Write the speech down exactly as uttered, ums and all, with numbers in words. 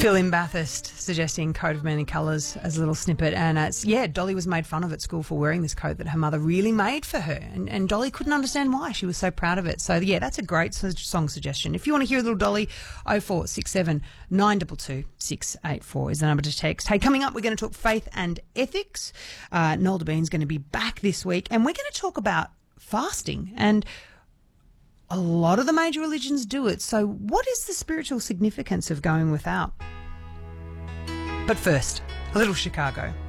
Phil in Bathurst suggesting coat of many colours as a little snippet. And it's, yeah, Dolly was made fun of at school for wearing this coat that her mother really made for her. And, and Dolly couldn't understand why. She was so proud of it. So, yeah, that's a great song suggestion. If you want to hear a little Dolly, oh four six seven nine two two six eight four is the number to text. Hey, coming up, we're going to talk faith and ethics. Uh, Noel Debier's going to be back this week. And we're going to talk about fasting. And a lot of the major religions do it. So what is the spiritual significance of going without? But first, a little Chicago.